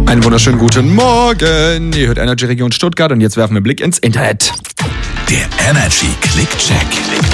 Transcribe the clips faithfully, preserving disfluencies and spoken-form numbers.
Einen wunderschönen guten Morgen. Ihr hört Energy Region Stuttgart und jetzt werfen wir einen Blick ins Internet. Der Energy Click-Check.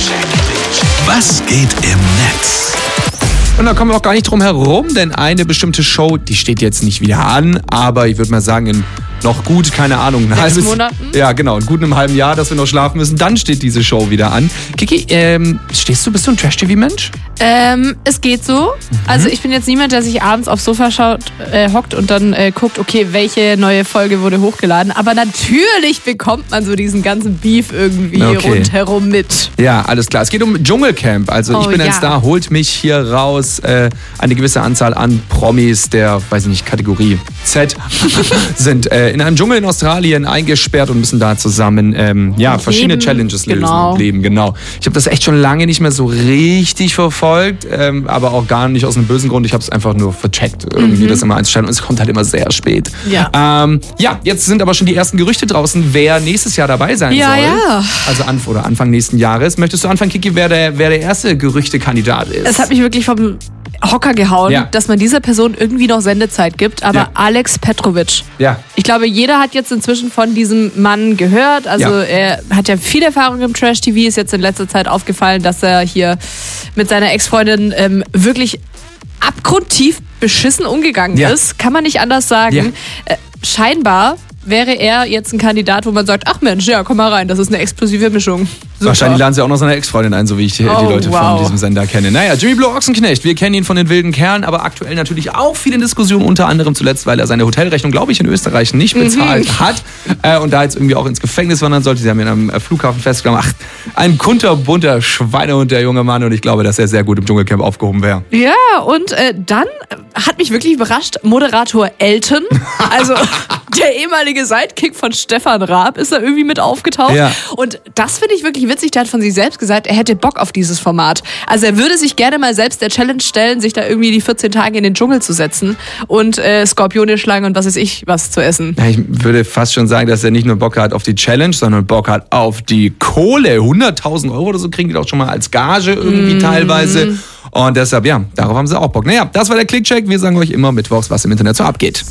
Was geht im Netz? Und da kommen wir auch gar nicht drum herum, denn eine bestimmte Show, die steht jetzt nicht wieder an, aber ich würde mal sagen, in noch gut, keine Ahnung, ein Sechs halbes Monaten? Ja, genau, in gut einem halben Jahr, dass wir noch schlafen müssen, dann steht diese Show wieder an. Kiki, ähm, stehst du, bist du ein Trash-T V-Mensch? Ähm, es geht so. Mhm. Also ich bin jetzt niemand, der sich abends aufs Sofa schaut, äh, hockt und dann äh, guckt, okay, welche neue Folge wurde hochgeladen. Aber natürlich bekommt man so diesen ganzen Beef irgendwie Okay. rundherum mit. Ja, alles klar. Es geht um Dschungelcamp. Also ich Oh, bin ein ja. Star, holt mich hier raus. Äh, eine gewisse Anzahl an Promis der, weiß ich nicht, Kategorie Z sind äh, in einem Dschungel in Australien eingesperrt und müssen da zusammen ähm, ja, verschiedene Leben, Challenges lösen genau. und leben. Genau. Ich habe das echt schon lange nicht mehr so richtig verfolgt, ähm, aber auch gar nicht aus einem bösen Grund. Ich habe es einfach nur vercheckt, irgendwie Mhm. das immer einzustellen. Und es kommt halt immer sehr spät. Ja. Ähm, ja, jetzt sind aber schon die ersten Gerüchte draußen, wer nächstes Jahr dabei sein Ja, soll. ja. Also an, oder Anfang nächsten Jahres. Möchtest du anfangen, Kiki, wer der, wer der erste Gerüchtekandidat ist? Es hat mich wirklich vom Hocker gehauen, Ja. dass man dieser Person irgendwie noch Sendezeit gibt. Aber Ja. Alex Petrovic. Ja. Ich glaube, jeder hat jetzt inzwischen von diesem Mann gehört. Also Ja. er hat ja viel Erfahrung im Trash-T V. Ist jetzt in letzter Zeit aufgefallen, dass er hier mit seiner Ex-Freundin ähm, wirklich abgrundtief beschissen umgegangen Ja. ist. Kann man nicht anders sagen. Ja. Äh, scheinbar wäre er jetzt ein Kandidat, wo man sagt, ach Mensch, ja, komm mal rein, das ist eine explosive Mischung. Super. Wahrscheinlich laden sie auch noch seine Ex-Freundin ein, so wie ich die, Oh, die Leute wow. von diesem Sender kenne. Naja, Jimmy Blue Ochsenknecht, wir kennen ihn von den wilden Kerlen, aber aktuell natürlich auch viel in Diskussion, unter anderem zuletzt, weil er seine Hotelrechnung, glaube ich, in Österreich nicht bezahlt Mhm. hat äh, und da jetzt irgendwie auch ins Gefängnis wandern sollte. Sie haben ihn am äh, Flughafen festgenommen. Ach, ein kunterbunter Schweinehund, der junge Mann, und ich glaube, dass er sehr gut im Dschungelcamp aufgehoben wäre. Ja, und äh, dann hat mich wirklich überrascht, Moderator Elton, also der ehemalige Sidekick von Stefan Raab, ist da irgendwie mit aufgetaucht. Ja. Und das finde ich wirklich witzig, der hat von sich selbst gesagt, er hätte Bock auf dieses Format. Also er würde sich gerne mal selbst der Challenge stellen, sich da irgendwie die vierzehn Tage in den Dschungel zu setzen und äh, Skorpione schlagen und was weiß ich, was zu essen. Ja, ich würde fast schon sagen, dass er nicht nur Bock hat auf die Challenge, sondern Bock hat auf die Kohle. hunderttausend Euro oder so kriegen die doch schon mal als Gage irgendwie Mm. teilweise. Und deshalb, ja, darauf haben sie auch Bock. Naja, das war der Clickcheck. Wir sagen euch immer mittwochs, was im Internet so abgeht.